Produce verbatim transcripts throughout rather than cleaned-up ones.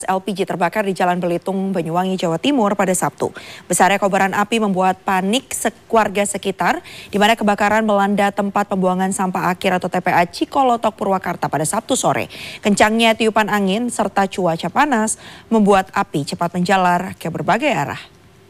L P G terbakar di Jalan Belitung, Banyuwangi, Jawa Timur pada Sabtu. Besarnya kobaran api membuat panik warga sekitar, di mana kebakaran melanda tempat pembuangan sampah akhir atau T P A Cikolotok, Purwakarta pada Sabtu sore. Kencangnya tiupan angin serta cuaca panas membuat api cepat menjalar ke berbagai arah.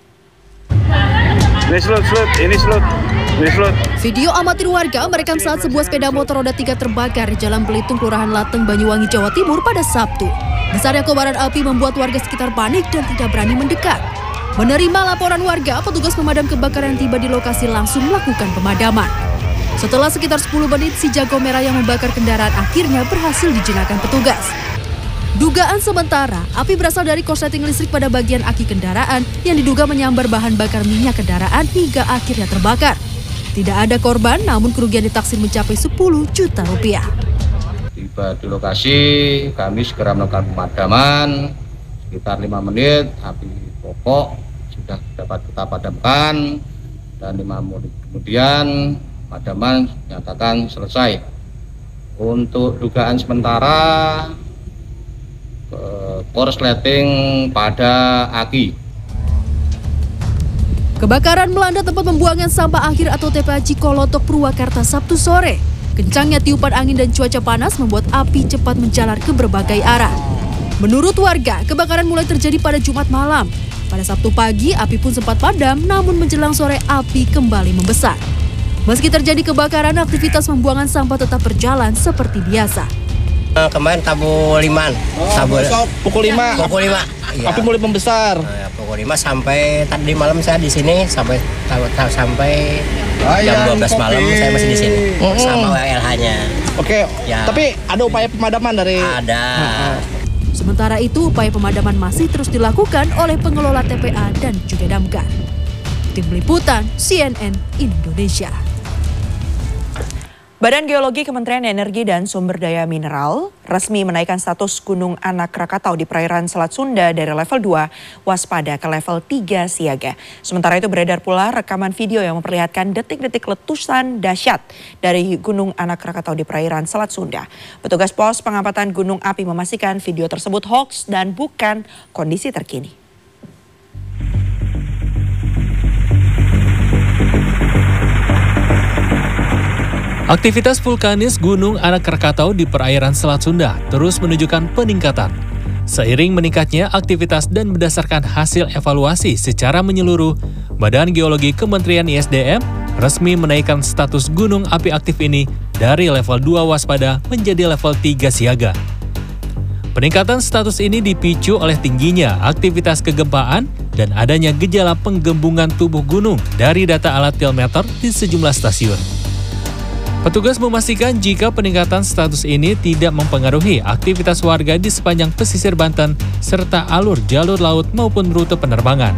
Ini slut, slut, ini slut, ini slut. Video amatir warga merekam saat sebuah sepeda motor roda tiga terbakar di Jalan Belitung, Kelurahan Lateng, Banyuwangi, Jawa Timur pada Sabtu. Besarnya kobaran api membuat warga sekitar panik dan tidak berani mendekat. Menerima laporan warga, petugas pemadam kebakaran tiba di lokasi langsung melakukan pemadaman. Setelah sekitar sepuluh menit, si jago merah yang membakar kendaraan akhirnya berhasil dijinakan petugas. Dugaan sementara, api berasal dari korsleting listrik pada bagian aki kendaraan yang diduga menyambar bahan bakar minyak kendaraan hingga akhirnya terbakar. Tidak ada korban, namun kerugian ditaksir mencapai sepuluh juta rupiah. Tiba di lokasi, kami segera melakukan pemadaman, sekitar lima menit, api pokok sudah dapat kita padamkan, dan lima menit kemudian pemadaman dinyatakan selesai. Untuk dugaan sementara, korsleting pada aki. Kebakaran melanda tempat pembuangan sampah akhir atau T P A Cikolotok, Purwakarta Sabtu sore. Kencangnya tiupan angin dan cuaca panas membuat api cepat menjalar ke berbagai arah. Menurut warga, kebakaran mulai terjadi pada Jumat malam. Pada Sabtu pagi, api pun sempat padam, namun menjelang sore api kembali membesar. Meski terjadi kebakaran, aktivitas pembuangan sampah tetap berjalan seperti biasa. Kemarin tabu liman, oh, tabu pukul lima. Pukul lima. Api mulai membesar. Nah, pukul lima sampai tadi malam saya di sini sampai sampai jam dua belas malam saya masih di sini mm-hmm. sama W L H-nya. Oke. Ya. Tapi ada upaya pemadaman dari Ada. Nah. Sementara itu, upaya pemadaman masih terus dilakukan oleh pengelola T P A dan juga damkar. Tim Liputan C N N Indonesia. Badan Geologi Kementerian Energi dan Sumber Daya Mineral resmi menaikkan status Gunung Anak Krakatau di perairan Selat Sunda dari level dua waspada ke level tiga siaga. Sementara itu beredar pula rekaman video yang memperlihatkan detik-detik letusan dahsyat dari Gunung Anak Krakatau di perairan Selat Sunda. Petugas pos pengamatan gunung api memastikan video tersebut hoax dan bukan kondisi terkini. Aktivitas vulkanis Gunung Anak Krakatau di perairan Selat Sunda terus menunjukkan peningkatan. Seiring meningkatnya aktivitas dan berdasarkan hasil evaluasi secara menyeluruh, Badan Geologi Kementerian I S D M resmi menaikkan status gunung api aktif ini dari level dua waspada menjadi level tiga siaga. Peningkatan status ini dipicu oleh tingginya aktivitas kegempaan dan adanya gejala penggembungan tubuh gunung dari data alat tilmeter di sejumlah stasiun. Petugas memastikan jika peningkatan status ini tidak mempengaruhi aktivitas warga di sepanjang pesisir Banten serta alur jalur laut maupun rute penerbangan.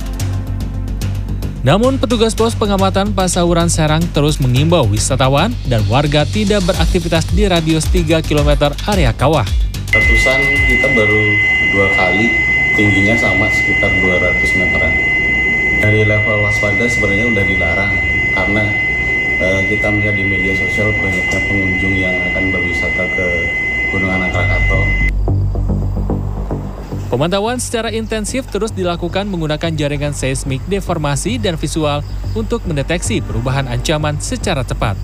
Namun petugas pos pengamatan Pasauran Serang terus mengimbau wisatawan dan warga tidak beraktivitas di radius tiga kilometer area kawah. Letusan kita baru dua kali, tingginya sama sekitar dua ratus meteran. Dari level waspada sebenarnya udah dilarang karena kita melihat di media sosial banyaknya pengunjung yang akan berwisata ke Gunung Anak Krakatau. Pemantauan secara intensif terus dilakukan menggunakan jaringan seismik deformasi dan visual untuk mendeteksi perubahan ancaman secara cepat.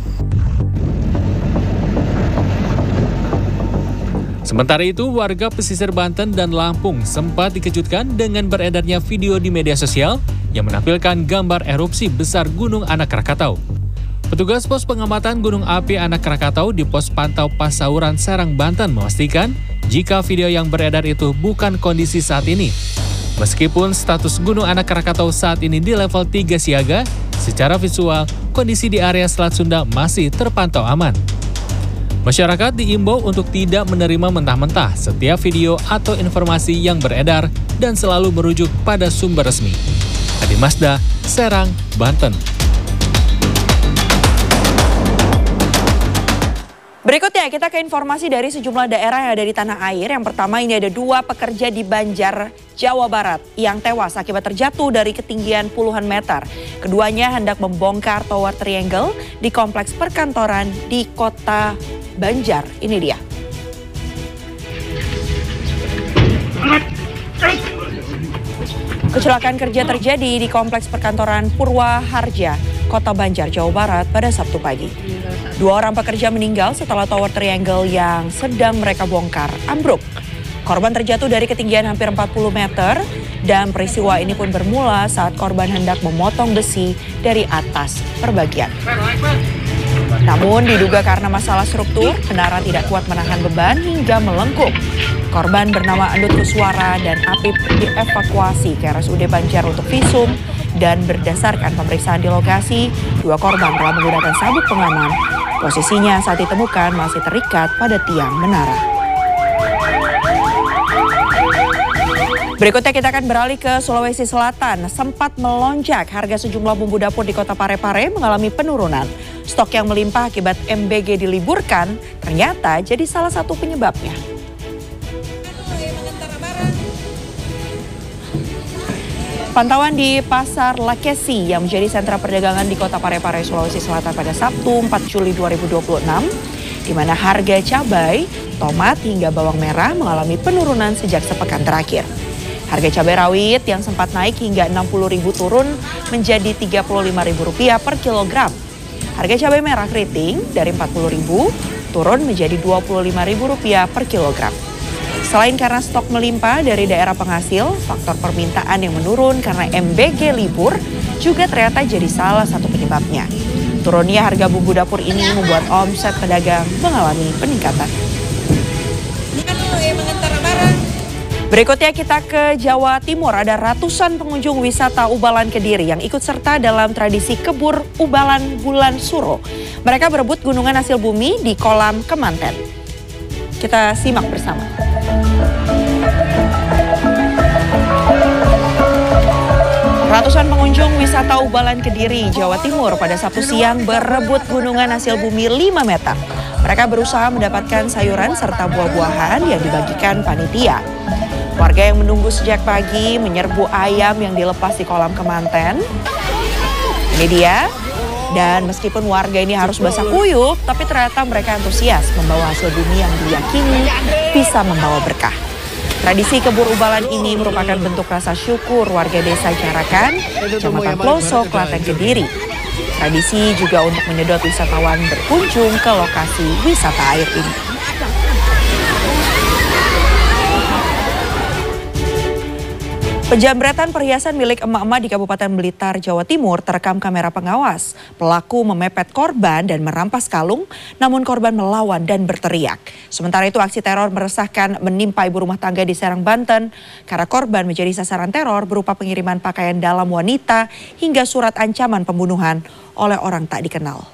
Sementara itu, warga pesisir Banten dan Lampung sempat dikejutkan dengan beredarnya video di media sosial yang menampilkan gambar erupsi besar Gunung Anak Krakatau. Petugas pos pengamatan Gunung Api Anak Krakatau di pos pantau Pasauran Serang, Banten memastikan jika video yang beredar itu bukan kondisi saat ini. Meskipun status Gunung Anak Krakatau saat ini di level tiga siaga, secara visual kondisi di area Selat Sunda masih terpantau aman. Masyarakat diimbau untuk tidak menerima mentah-mentah setiap video atau informasi yang beredar dan selalu merujuk pada sumber resmi. Adi Mazda, Serang, Banten. Berikutnya kita ke informasi dari sejumlah daerah yang ada di tanah air. Yang pertama, ini ada dua pekerja di Banjar, Jawa Barat yang tewas akibat terjatuh dari ketinggian puluhan meter. Keduanya hendak membongkar tower triangle di kompleks perkantoran di kota Banjar. Ini dia. Kecelakaan kerja terjadi di Kompleks Perkantoran Purwaharja, Kota Banjar, Jawa Barat pada Sabtu pagi. Dua orang pekerja meninggal setelah tower triangle yang sedang mereka bongkar ambruk. Korban terjatuh dari ketinggian hampir empat puluh meter dan peristiwa ini pun bermula saat korban hendak memotong besi dari atas perbagian. Namun diduga karena masalah struktur, kendaraan tidak kuat menahan beban hingga melengkung. Korban bernama Andut Kuswara dan Apip dievakuasi ke R S U D Banjar untuk visum dan berdasarkan pemeriksaan di lokasi, dua korban telah menggunakan sabuk pengaman. Posisinya saat ditemukan masih terikat pada tiang menara. Berikutnya kita akan beralih ke Sulawesi Selatan. Sempat melonjak harga sejumlah bumbu dapur di Kota Parepare mengalami penurunan. Stok yang melimpah akibat M B G diliburkan ternyata jadi salah satu penyebabnya. Pantauan di Pasar Lakesi yang menjadi sentra perdagangan di Kota Parepare, Sulawesi Selatan pada Sabtu empat Juli dua ribu dua puluh enam, di mana harga cabai, tomat hingga bawang merah mengalami penurunan sejak sepekan terakhir. Harga cabai rawit yang sempat naik hingga enam puluh ribu turun menjadi tiga puluh lima ribu rupiah per kilogram. Harga cabai merah keriting dari empat puluh ribu turun menjadi dua puluh lima ribu rupiah per kilogram. Selain karena stok melimpah dari daerah penghasil, faktor permintaan yang menurun karena M B G libur juga ternyata jadi salah satu penyebabnya. Turunnya harga bumbu dapur ini membuat omset pedagang mengalami peningkatan. Berikutnya kita ke Jawa Timur. Ada ratusan pengunjung wisata Ubalan Kediri yang ikut serta dalam tradisi kebur Ubalan Bulan Suro. Mereka berebut gunungan hasil bumi di kolam Kemanten. Kita simak bersama. Ratusan pengunjung wisata Ubalan Kediri, Jawa Timur pada Sabtu siang berebut gunungan hasil bumi lima meter. Mereka berusaha mendapatkan sayuran serta buah-buahan yang dibagikan panitia. Warga yang menunggu sejak pagi menyerbu ayam yang dilepas di kolam Kemanten. Ini dia. Dan meskipun warga ini harus basah kuyup, tapi ternyata mereka antusias membawa hasil bumi yang diyakini bisa membawa berkah. Tradisi kebur Ubalan ini merupakan bentuk rasa syukur warga desa Carakan, Kecamatan Pelosok, Klaten, Kediri. Tradisi juga untuk menyedot wisatawan berkunjung ke lokasi wisata air ini. Penjamretan perhiasan milik emak-emak di Kabupaten Blitar, Jawa Timur terekam kamera pengawas. Pelaku memepet korban dan merampas kalung, namun korban melawan dan berteriak. Sementara itu aksi teror meresahkan menimpa ibu rumah tangga di Serang, Banten, karena korban menjadi sasaran teror berupa pengiriman pakaian dalam wanita hingga surat ancaman pembunuhan oleh orang tak dikenal.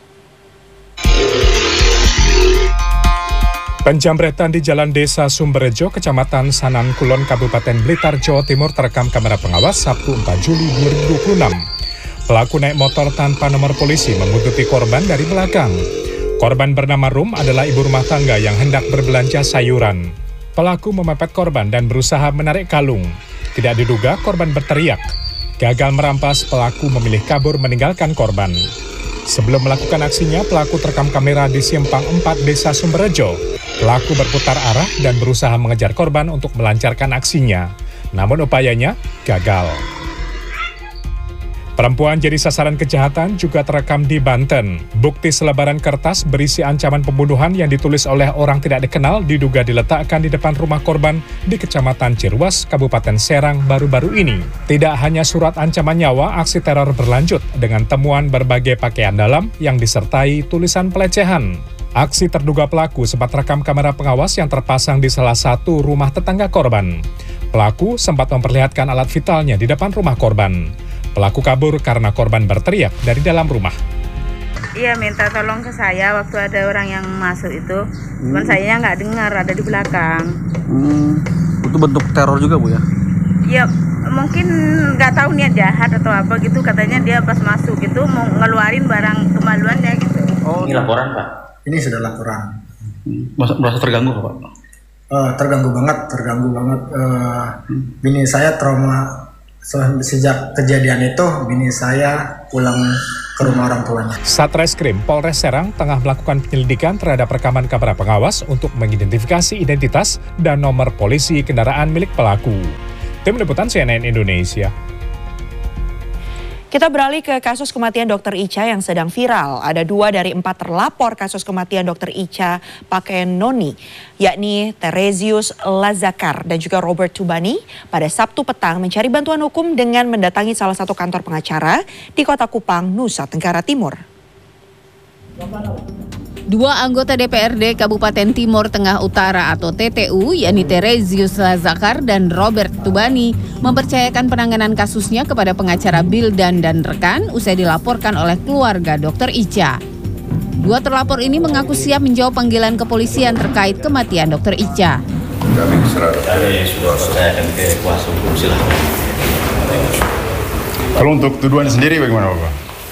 Penjamretan di Jalan Desa Sumberjo, Kecamatan Sanan Kulon, Kabupaten Blitar, Jawa Timur terekam kamera pengawas Sabtu empat Juli dua ribu dua puluh enam. Pelaku naik motor tanpa nomor polisi membuntuti korban dari belakang. Korban bernama Rum adalah ibu rumah tangga yang hendak berbelanja sayuran. Pelaku memepet korban dan berusaha menarik kalung. Tidak diduga korban berteriak. Gagal merampas, pelaku memilih kabur meninggalkan korban. Sebelum melakukan aksinya, pelaku terekam kamera di Simpang empat Desa Sumberjo. Pelaku berputar arah dan berusaha mengejar korban untuk melancarkan aksinya. Namun upayanya gagal. Perempuan jadi sasaran kejahatan juga terekam di Banten. Bukti selebaran kertas berisi ancaman pembunuhan yang ditulis oleh orang tidak dikenal diduga diletakkan di depan rumah korban di Kecamatan Cirwas, Kabupaten Serang baru-baru ini. Tidak hanya surat ancaman nyawa, aksi teror berlanjut dengan temuan berbagai pakaian dalam yang disertai tulisan pelecehan. Aksi terduga pelaku sempat rekam kamera pengawas yang terpasang di salah satu rumah tetangga korban. Pelaku sempat memperlihatkan alat vitalnya di depan rumah korban. Pelaku kabur karena korban berteriak dari dalam rumah. Iya, minta tolong ke saya waktu ada orang yang masuk itu. Cuman hmm. saya nggak dengar, ada di belakang. Hmm. Itu bentuk teror juga, Bu ya? Iya, mungkin nggak tahu niat jahat atau apa gitu. Katanya dia pas masuk gitu mau ngeluarin barang kemaluannya gitu. Oh, ini laporan, Pak? Ini sudah laporan. Merasa, merasa terganggu, Pak? Uh, terganggu banget, terganggu banget. Uh, hmm. Bini saya trauma. Sejak kejadian itu, bini saya pulang ke rumah orang tuanya. Satreskrim Polres Serang tengah melakukan penyelidikan terhadap rekaman kamera pengawas untuk mengidentifikasi identitas dan nomor polisi kendaraan milik pelaku. Tim Liputan C N N Indonesia. Kita beralih ke kasus kematian dokter Icha yang sedang viral. Ada dua dari empat terlapor kasus kematian dokter Icha Pakenoni, yakni Terezius Lazakar dan juga Robert Tubani, pada Sabtu petang mencari bantuan hukum dengan mendatangi salah satu kantor pengacara di Kota Kupang, Nusa Tenggara Timur. Dua anggota D P R D Kabupaten Timur Tengah Utara atau T T U, yakni Terezius Lazakar dan Robert Tubani, mempercayakan penanganan kasusnya kepada pengacara Bildan dan rekan usai dilaporkan oleh keluarga dokter Icha. Dua terlapor ini mengaku siap menjawab panggilan kepolisian terkait kematian dokter Icha. Kami sudah percayakan ke kuasa hukum, silahkan. Kalau untuk tuduhan sendiri bagaimana Bapak?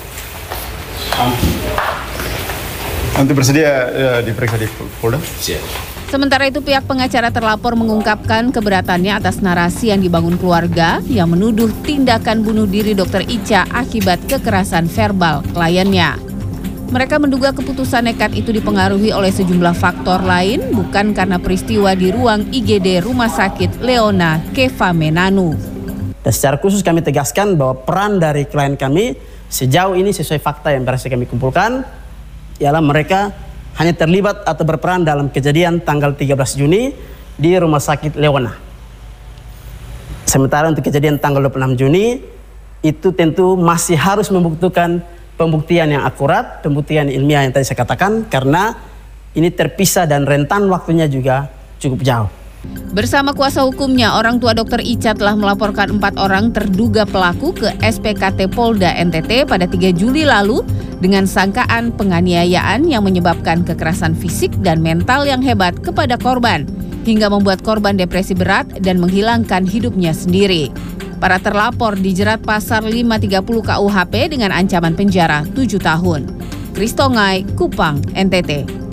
Nanti bersedia ya, diperiksa di Polda? Siap. Sementara itu pihak pengacara terlapor mengungkapkan keberatannya atas narasi yang dibangun keluarga yang menuduh tindakan bunuh diri dokter Icha akibat kekerasan verbal kliennya. Mereka menduga keputusan nekat itu dipengaruhi oleh sejumlah faktor lain, bukan karena peristiwa di ruang I G D Rumah Sakit Leona Keva Menanu. Dan secara khusus kami tegaskan bahwa peran dari klien kami sejauh ini sesuai fakta yang berhasil kami kumpulkan, ialah mereka hanya terlibat atau berperan dalam kejadian tanggal tiga belas Juni di Rumah Sakit Leona. Sementara untuk kejadian tanggal dua puluh enam Juni, itu tentu masih harus membutuhkan pembuktian yang akurat, pembuktian ilmiah yang tadi saya katakan, karena ini terpisah dan rentan waktunya juga cukup jauh. Bersama kuasa hukumnya, orang tua dokter Icha telah melaporkan empat orang terduga pelaku ke S P K T Polda N T T pada tiga Juli lalu dengan sangkaan penganiayaan yang menyebabkan kekerasan fisik dan mental yang hebat kepada korban, hingga membuat korban depresi berat dan menghilangkan hidupnya sendiri. Para terlapor dijerat pasal lima tiga puluh K U H P dengan ancaman penjara tujuh tahun. Kristongai, Kupang, N T T.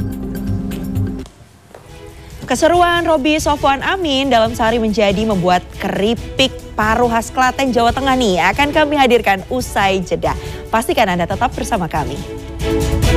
Keseruan Robi Sofwan Amin dalam sehari menjadi membuat keripik paru khas Klaten, Jawa Tengah nih akan kami hadirkan usai jeda. Pastikan Anda tetap bersama kami.